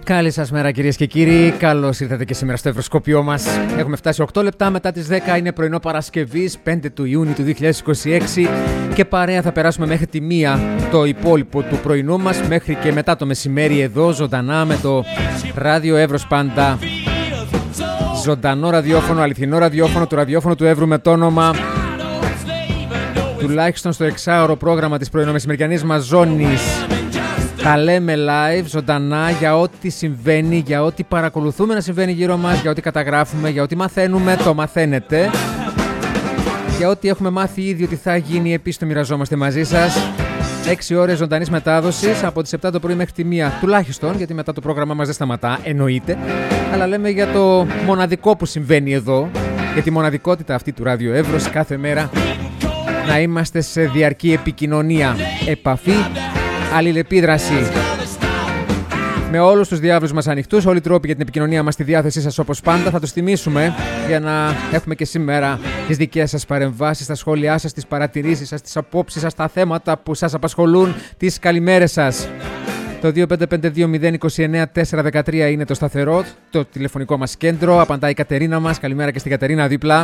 Καλή σας μέρα κυρίες και κύριοι, καλώς ήρθατε και σήμερα στο Ευρωσκόπιό μας. Έχουμε φτάσει 8 λεπτά μετά τις 10, είναι πρωινό Παρασκευής, 5 του Ιούνιου του 2026 και παρέα θα περάσουμε μέχρι τη 1 το υπόλοιπο του πρωινού μας, μέχρι και μετά το μεσημέρι εδώ ζωντανά με το ράδιο Εύρος πάντα. Ζωντανό ραδιόφωνο, αληθινό ραδιόφωνο, το ραδιόφωνο του Εύρου με το όνομα, τουλάχιστον στο εξάωρο πρόγραμμα της πρωινομεσημεριανής μας ζώνης. Τα λέμε live, ζωντανά, για ό,τι συμβαίνει, για ό,τι παρακολουθούμε να συμβαίνει γύρω μας, για ό,τι καταγράφουμε, για ό,τι μαθαίνουμε, το μαθαίνετε. Για ό,τι έχουμε μάθει ήδη ότι θα γίνει, επίσης το μοιραζόμαστε μαζί σας. 6 ώρες ζωντανής μετάδοσης, από τις 7 το πρωί μέχρι τη 1 τουλάχιστον, γιατί μετά το πρόγραμμά μας δεν σταματά, εννοείται. Αλλά λέμε για το μοναδικό που συμβαίνει εδώ, για τη μοναδικότητα αυτή του Ράδιο Εύρος, κάθε μέρα να είμαστε σε διαρκή επικοινωνία, επαφή, αλληλεπίδραση. Με όλους τους διάβλους μας ανοιχτούς, όλοι οι τρόποι για την επικοινωνία μας στη διάθεσή σας όπως πάντα. Θα τους θυμίσουμε για να έχουμε και σήμερα τις δικές σας παρεμβάσεις, τα σχόλιά σας, τις παρατηρήσεις σας, τις απόψεις σας, τα θέματα που σας απασχολούν, τις καλημέρες σας. Το 2552-029-413 είναι το σταθερό, το τηλεφωνικό μας κέντρο. Απαντάει η Κατερίνα μας. Καλημέρα και στην Κατερίνα δίπλα.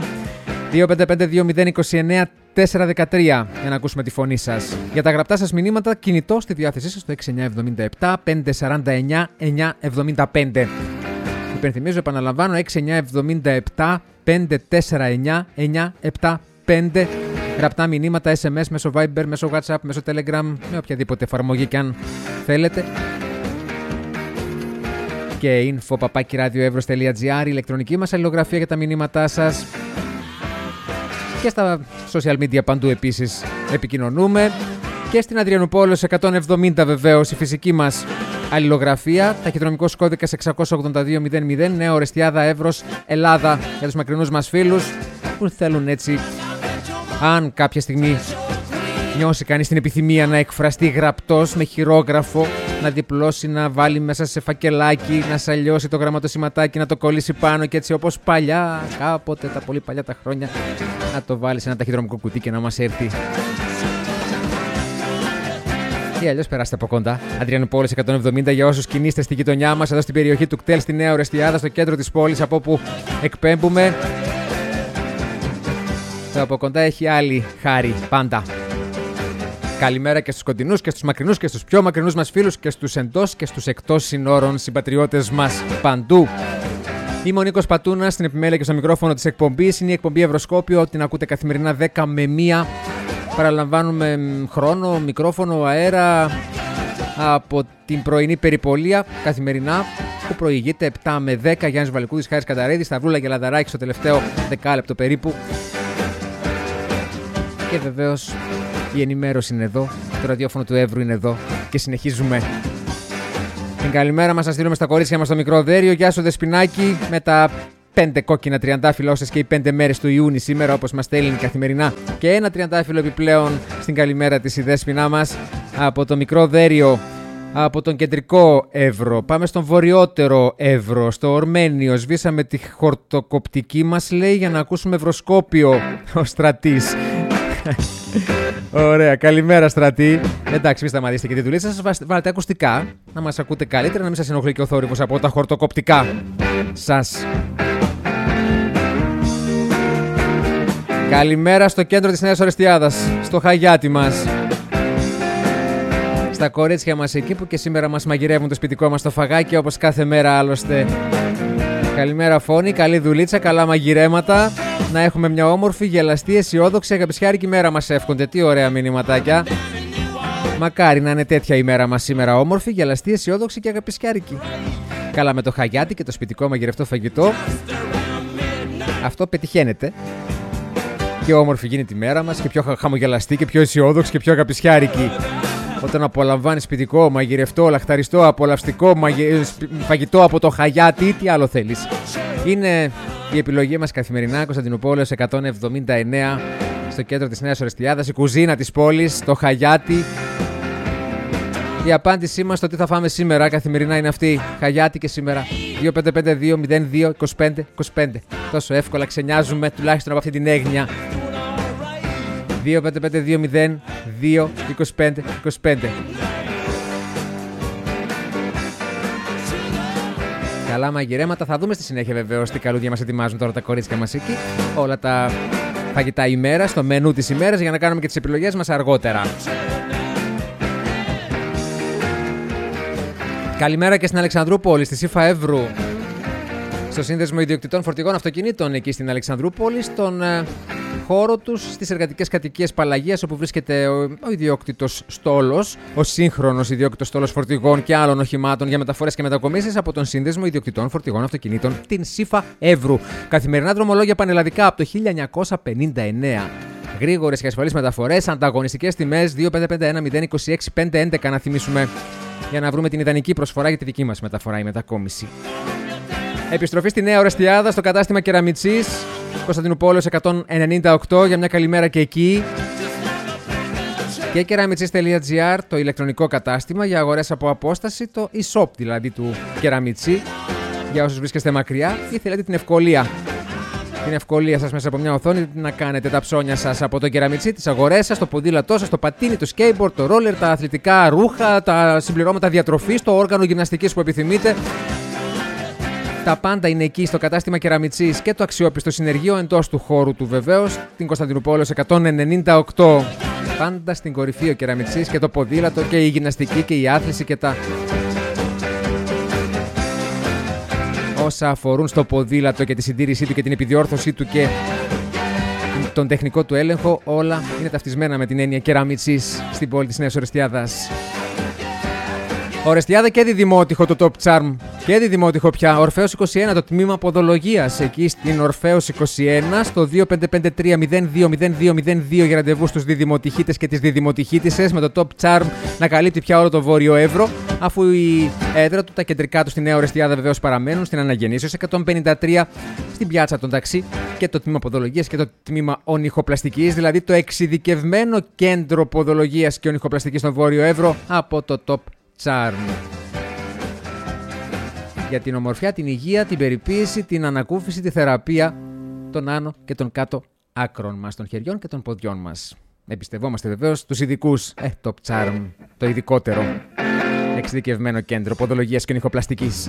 2552-029-413 για να ακούσουμε τη φωνή σας. Για τα γραπτά σας μηνύματα, κινητό στη διάθεσή σας στο 6977-549-975. Υπενθυμίζω, επαναλαμβάνω, 6977-549-975. Γραπτά μηνύματα, SMS, μέσω Viber, μέσω WhatsApp, μέσω Telegram, με οποιαδήποτε εφαρμογή και αν θέλετε. Και info@radioevros.gr, η ηλεκτρονική μας αλληλογραφία για τα μηνύματά σας. Και στα social media παντού επίσης επικοινωνούμε. Και στην Αδριανούπολης 170 βεβαίως η φυσική μας αλληλογραφία. Ταχυδρομικός κώδικας 682-00, Νέο Ορεστιάδα, Εύρος, Ελλάδα, για τους μακρινούς μας φίλους που θέλουν έτσι, αν κάποια στιγμή νιώσει κανείς την επιθυμία να εκφραστεί γραπτός με χειρόγραφο, να διπλώσει, να βάλει μέσα σε φακελάκι, να σαλιώσει το γραμματοσηματάκι, να το κολλήσει πάνω και έτσι όπως παλιά, κάποτε τα πολύ παλιά τα χρόνια, να το βάλει σε ένα ταχυδρομικό κουτί και να μας έρθει. Ή αλλιώς περάστε από κοντά. Αδριανούπολης 170 για όσους κινείστε στη γειτονιά μας, εδώ στην περιοχή του κτέλ, στη Νέα Ορεστιάδα, στο κέντρο της πόλης, από όπου εκπέμπουμε. Το από κοντά έχει άλλη χάρη πάντα. Καλημέρα και στους κοντινούς και στους μακρινούς και στους πιο μακρινούς μας φίλους και στους εντός και στους εκτός συνόρων συμπατριώτες μας παντού. Είμαι ο Νίκος Πατούνας, στην επιμέλεια και στο μικρόφωνο της εκπομπής. Είναι η εκπομπή Ευρωσκόπιο, την ακούτε καθημερινά 10 με 1. Παραλαμβάνουμε χρόνο, μικρόφωνο, αέρα από την πρωινή περιπολία καθημερινά που προηγείται 7 με 10. Γιάννης Βαλικούδης, Χάρης Καταρέδης, Σταυρούλα και Λαδαράκη στο τελευταίο δεκάλεπτο περίπου. Και βεβαίως η ενημέρωση είναι εδώ, το ραδιόφωνο του Εύρου είναι εδώ και συνεχίζουμε. Την καλημέρα μας θα στείλουμε στα κορίτσια μας στο μικρό δέριο. Γεια σου Δεσποινάκη, με τα 5 κόκκινα τριαντάφυλλα όσες και οι 5 μέρες του Ιούνιου σήμερα, όπως μας στέλνει καθημερινά. Και ένα τριαντάφυλλο επιπλέον στην καλημέρα της η Δέσποινά μας από το μικρό δέριο, από τον κεντρικό Εύρο. Πάμε στον βορειότερο Εύρο, στο Ορμένιο. Σβήσαμε τη χορτοκοπτική μας, λέει, για να ακούσουμε Ευρωσκόπιο ο Στρατής. Ωραία, καλημέρα Στρατή. Εντάξει, μην σταματήσετε και τη δουλειά σας. Βάλετε ακουστικά να μας ακούτε καλύτερα, να μην σας ενοχλεί και ο θόρυβος από τα χορτοκοπτικά σας. Καλημέρα στο κέντρο της Νέας Ορεστιάδας, στο Χαγιάτι μας. Στα κορίτσια μας εκεί που και σήμερα μας μαγειρεύουν το σπιτικό μας το φαγάκι, όπως κάθε μέρα άλλωστε. Καλημέρα Φώνη, καλή δουλίτσα, καλά μαγειρέματα. Να έχουμε μια όμορφη, γελαστή, αισιόδοξη, αγαπησιάρικη μέρα μας εύχονται. Τι ωραία μηνυματάκια. Μακάρι να είναι τέτοια η μέρα μας σήμερα, όμορφη, γελαστή, αισιόδοξη και αγαπησιάρικη. Καλά με το Χαγιάτι και το σπιτικό μαγειρευτό φαγητό. Αυτό πετυχαίνεται. Πιο όμορφη γίνεται η μέρα μας και πιο χαμογελαστή και πιο αισιόδοξη και πιο αγαπησιάρικη. Όταν απολαμβάνει σπιτικό, μαγειρευτό, λαχταριστό, απολαυστικό φαγητό από το Χαγιάτι, τι άλλο θέλεις. Είναι η επιλογή μας καθημερινά, Κωνσταντινούπολεως 179, στο κέντρο της Νέας Ορεστιάδας, η κουζίνα της πόλης, το Χαγιάτι. Η απάντησή μας στο τι θα φάμε σήμερα καθημερινά είναι αυτή. Χαγιάτι και σήμερα. 2552-02-25-25. Τόσο εύκολα ξενιάζουμε, τουλάχιστον από αυτή την έγνοια. 25-25. Καλά μαγειρέματα. Θα δούμε στη συνέχεια βεβαίως τι καλούδια μας ετοιμάζουν τώρα τα κορίτσια μας εκεί. Όλα τα φαγητά ημέρα, στο μενού της ημέρας, για να κάνουμε και τις επιλογές μας αργότερα. Καλημέρα και στην Αλεξανδρούπολη, στη ΣΥΦΑ Εύρου, στο Σύνδεσμο Ιδιοκτητών Φορτηγών Αυτοκινήτων εκεί στην Αλεξανδρούπολη, στον χώρο τους, στις εργατικές κατοικίες Παλαγίας, όπου βρίσκεται ο ιδιόκτητος στόλος, ο σύγχρονος ιδιόκτητος στόλος φορτηγών και άλλων οχημάτων για μεταφορές και μετακομίσεις από τον Σύνδεσμο Ιδιοκτητών Φορτηγών Αυτοκινήτων, την ΣΥΦΑ Εύρου. Καθημερινά δρομολόγια πανελλαδικά από το 1959. Γρήγορες και ασφαλείς μεταφορές, ανταγωνιστικές τιμές, 2551-026-511 να θυμίσουμε, για να βρούμε την ιδανική προσφορά για τη δική μας μεταφορά ή μετακόμιση. Επιστροφή στη Νέα Ορεστιάδα, στο κατάστημα Κεραμιτσής, Κωνσταντινούπολεως 198, για μια καλημέρα και εκεί. Και keramitzis.gr, το ηλεκτρονικό κατάστημα για αγορές από απόσταση, το e-shop δηλαδή του Κεραμιτσί, για όσους βρίσκεστε μακριά ή θέλετε την ευκολία. Την ευκολία σας μέσα από μια οθόνη να κάνετε τα ψώνια σας από το Κεραμιτσί, τις αγορές σας, το ποδήλατό σας, το πατίνι, το skateboard, το roller, τα αθλητικά ρούχα, τα συμπληρώματα διατροφής, το όργανο γυμναστικής που επιθυμείτε. Τα πάντα είναι εκεί στο κατάστημα Κεραμιτσής και το αξιόπιστο συνεργείο εντός του χώρου του βεβαίως, την Κωνσταντινούπολεως 198. Πάντα στην κορυφή ο Κεραμιτσής και το ποδήλατο και η γυμναστική και η άθληση και τα όσα αφορούν στο ποδήλατο και τη συντήρησή του και την επιδιόρθωσή του και τον τεχνικό του έλεγχο, όλα είναι ταυτισμένα με την έννοια Κεραμιτσής στην πόλη της Νέας Ορεστιάδας. Ορεστιάδα και Διδημότυχο το Top Charm. Και Διδημότυχο πια. Ορφέως 21, το τμήμα ποδολογίας. Εκεί στην Ορφέως 21, στο 2553-020202 για ραντεβού στους διδημοτυχίτες και τις διδημοτυχίτισσες, με το Top Charm να καλύπτει πια όλο το Βόρειο Εύρο, αφού η έδρα του, τα κεντρικά του στη Νέα Ορεστιάδα βεβαίως παραμένουν, στην Αναγεννήσεως 153, στην Πιάτσα των Ταξί, και το τμήμα ποδολογίας και το τμήμα ονυχοπλαστικής, δηλαδή το εξειδικευμένο κέντρο ποδολογίας και ονυχοπλαστικής στον Βόρειο Εύρο από το Top Charm. Για την ομορφιά, την υγεία, την περιποίηση, την ανακούφιση, τη θεραπεία των άνω και των κάτω άκρων μας, των χεριών και των ποδιών μας. Εμπιστευόμαστε βεβαίως τους ειδικούς. Top Charm, το ειδικότερο εξειδικευμένο κέντρο ποδολογίας και ονυχοπλαστικής.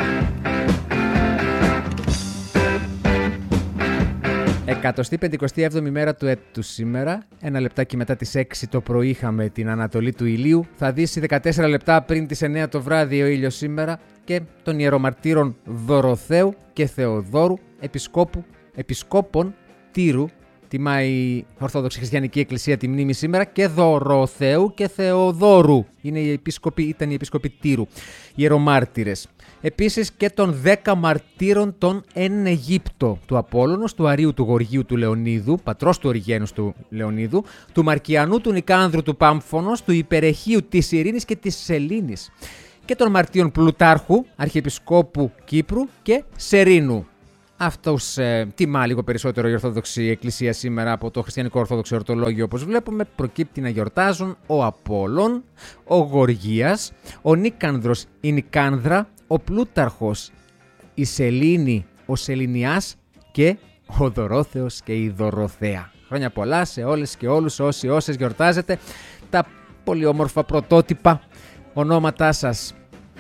157η μέρα του έτους σήμερα. Ένα λεπτάκι μετά τις 6 το πρωί είχαμε την ανατολή του ηλίου. Θα δύσει 14 λεπτά πριν τις 9 το βράδυ ο ήλιος σήμερα, και των ιερομαρτύρων Δωροθέου και Θεοδόρου, επισκόπων Τύρου. Τιμάει η Ορθόδοξη Χριστιανική Εκκλησία τη μνήμη σήμερα, και Δωροθέου και Θεοδόρου. Ήταν οι επίσκοποι Τύρου, ιερομάρτυρες. Επίσης και των 10 μαρτύρων των εν Αιγύπτο, του Απόλλωνος, του Αρίου, του Γοργίου, του Λεωνίδου, πατρός του Οριγένους του Λεωνίδου, του Μαρκιανού, του Νικάνδρου, του Πάμφωνος, του Υπερεχείου, της Ειρήνης και της Σελήνης, και των μαρτίων Πλουτάρχου, Αρχιεπισκόπου Κύπρου και Σερίνου. Αυτός τιμά λίγο περισσότερο η Ορθόδοξη Εκκλησία σήμερα από το Χριστιανικό Ορθόδοξο Εορτολόγιο, όπως βλέπουμε. Προκύπτει να γιορτάζουν ο Απόλλων, ο Γοργίας, ο Νίκανδρος η Νικάνδρα, ο Πλούταρχος η Σελήνη, ο Σεληνιάς και ο Δωρόθεος και η Δωροθέα. Χρόνια πολλά σε όλες και όλους όσες γιορτάζετε τα πολύ όμορφα πρωτότυπα ονόματά σας.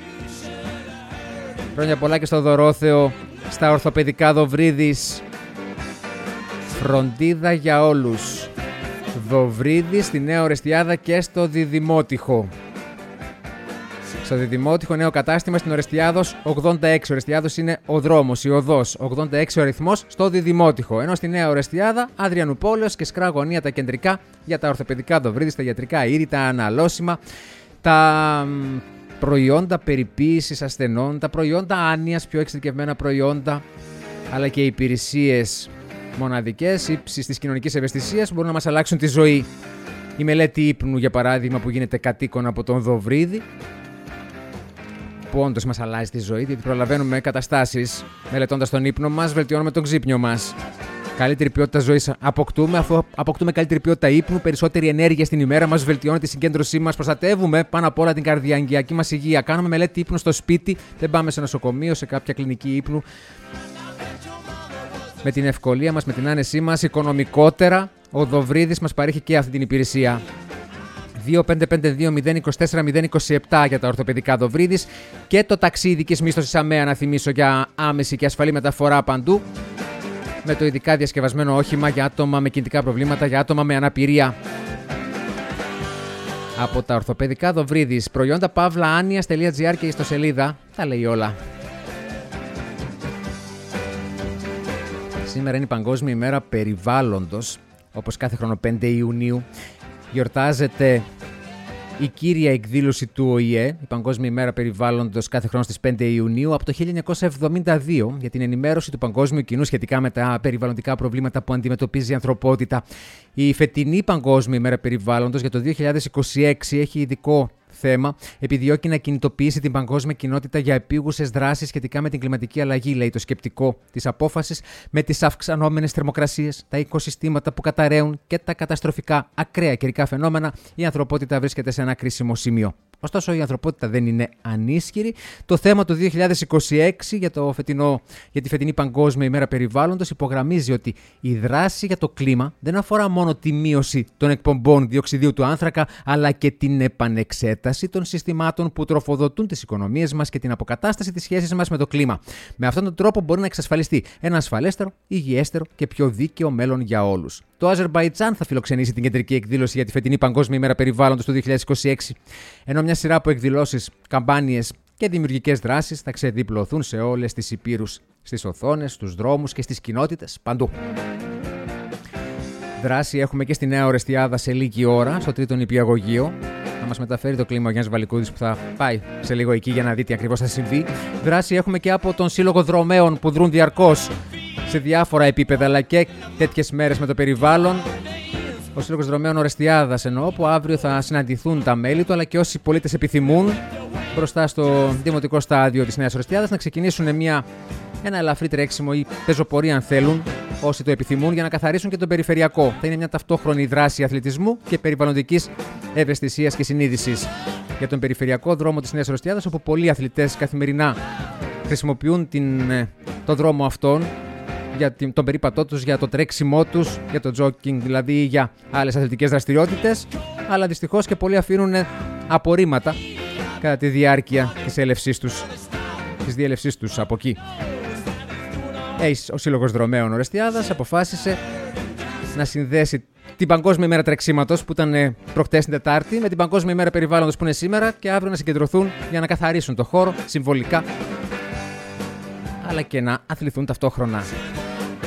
Χρόνια πολλά και στο Δωρόθεο, στα ορθοπαιδικά Δοβρίδης. Φροντίδα για όλους. Δοβρίδη στη Νέα Ορεστιάδα και στο Διδημότυχο. Στο Διδημότυχο νέο κατάστημα στην Ορεστιάδος 86. Ορεστιάδος είναι ο δρόμος, η οδός. 86 ο αριθμός στο Διδημότυχο. Ενώ στη Νέα Ορεστιάδα, Αδριανουπόλεως και Σκρά Γωνία τα κεντρικά για τα ορθοπαιδικά Δοβρίδης, τα ιατρικά ήρη, τα αναλώσιμα, τα προϊόντα περιποίησης ασθενών, τα προϊόντα άνοιας, πιο εξειδικευμένα προϊόντα, αλλά και υπηρεσίες μοναδικές ύψης της κοινωνικής ευαισθησίας που μπορούν να μας αλλάξουν τη ζωή. Η μελέτη ύπνου, για παράδειγμα, που γίνεται κατοίκον από τον Δοβρίδη, που όντως μας αλλάζει τη ζωή, γιατί προλαβαίνουμε καταστάσεις μελετώντας τον ύπνο μας, βελτιώνουμε τον ξύπνιο μας. Καλύτερη ποιότητα ζωής αποκτούμε, αφού αποκτούμε καλύτερη ποιότητα ύπνου, περισσότερη ενέργεια στην ημέρα μας, βελτιώνει τη συγκέντρωσή μας, προστατεύουμε πάνω απ' όλα την καρδιαγγειακή μας υγεία. Κάνουμε μελέτη ύπνου στο σπίτι, δεν πάμε σε νοσοκομείο, σε κάποια κλινική ύπνου. Με την ευκολία μας, με την άνεσή μας, οικονομικότερα, ο Δοβρίδης μας παρέχει και αυτή την υπηρεσία. 2552-024-027 για τα ορθοπαιδικά Δοβρίδης και το ταξί ειδικής μίσθωσης ΑΜΕΑ, να θυμίσω, για άμεση και ασφαλή μεταφορά παντού, με το ειδικά διασκευασμένο όχημα για άτομα με κινητικά προβλήματα, για άτομα με αναπηρία. Από τα ορθοπαιδικά Δοβρίδης, προϊόντα pavlaanias.gr και ιστοσελίδα, τα λέει όλα. Σήμερα είναι η Παγκόσμια ημέρα περιβάλλοντος, όπως κάθε χρόνο 5 Ιουνίου. Γιορτάζεται η κύρια εκδήλωση του ΟΗΕ, η Παγκόσμια ημέρα περιβάλλοντος, κάθε χρόνο στις 5 Ιουνίου από το 1972 για την ενημέρωση του παγκόσμιου κοινού σχετικά με τα περιβαλλοντικά προβλήματα που αντιμετωπίζει η ανθρωπότητα. Η φετινή Παγκόσμια ημέρα περιβάλλοντος για το 2026 έχει ειδικό θέμα, επιδιώκει να κινητοποιήσει την παγκόσμια κοινότητα για επίγουσες δράσεις σχετικά με την κλιματική αλλαγή, λέει το σκεπτικό της απόφασης, με τις αυξανόμενες θερμοκρασίες, τα οικοσυστήματα που καταραίουν και τα καταστροφικά ακραία καιρικά φαινόμενα. Η ανθρωπότητα βρίσκεται σε ένα κρίσιμο σημείο. Ωστόσο, η ανθρωπότητα δεν είναι ανίσχυρη. Το θέμα του 2026 για τη φετινή Παγκόσμια ημέρα περιβάλλοντος υπογραμμίζει ότι η δράση για το κλίμα δεν αφορά μόνο τη μείωση των εκπομπών διοξιδίου του άνθρακα, αλλά και την επανεξέταση των συστημάτων που τροφοδοτούν τις οικονομίες μας και την αποκατάσταση της σχέσης μας με το κλίμα. Με αυτόν τον τρόπο μπορεί να εξασφαλιστεί ένα ασφαλέστερο, υγιέστερο και πιο δίκαιο μέλλον για όλους. Το Αζερμπαϊτζάν θα φιλοξενήσει την κεντρική εκδήλωση για τη φετινή Παγκόσμια ημέρα περιβάλλοντος του 2026, ενώ μια σειρά από εκδηλώσεις, καμπάνιες και δημιουργικές δράσεις θα ξεδιπλωθούν σε όλες τις υπήρους, στις οθόνες, στους δρόμους και στις κοινότητες παντού. Δράση έχουμε και στη Νέα Ορεστιάδα σε λίγη ώρα, στο τρίτο νηπιαγωγείο. Θα μας μεταφέρει το κλίμα ο Γιάννης Βαλικούδης, που θα πάει σε λίγο εκεί για να δει τι ακριβώς θα συμβεί. Δράση έχουμε και από τον Σύλλογο Δρομέων που δρούν διαρκώς σε διάφορα επίπεδα, αλλά και τέτοιες μέρες με το περιβάλλον. Ο Σύλλογος Δρομέων Ορεστιάδας εννοώ, που αύριο θα συναντηθούν τα μέλη του, αλλά και όσοι πολίτες επιθυμούν μπροστά στο δημοτικό στάδιο της Νέας Ορεστιάδας να ξεκινήσουν ένα ελαφρύ τρέξιμο ή πεζοπορία, αν θέλουν, όσοι το επιθυμούν, για να καθαρίσουν και τον περιφερειακό. Θα είναι μια ταυτόχρονη δράση αθλητισμού και περιβαλλοντικής ευαισθησίας και συνείδησης. Για τον περιφερειακό δρόμο της Νέας Ορεστιάδας, όπου πολλοί αθλητές καθημερινά χρησιμοποιούν τον δρόμο αυτόν για τον περίπατό τους, για το τρέξιμό τους, για το jogging δηλαδή, ή για άλλες αθλητικές δραστηριότητες, αλλά δυστυχώς και πολλοί αφήνουν απορρίμματα κατά τη διάρκεια της διέλευσής τους από εκεί. Ο Σύλλογος Δρομέων Ορεστιάδας αποφάσισε να συνδέσει την Παγκόσμια ημέρα τρεξίματος, που ήταν προχτές την Τετάρτη, με την Παγκόσμια ημέρα περιβάλλοντος που είναι σήμερα, και αύριο να συγκεντρωθούν για να καθαρίσουν το χώρο συμβολικά, αλλά και να αθληθούν ταυτόχρονα.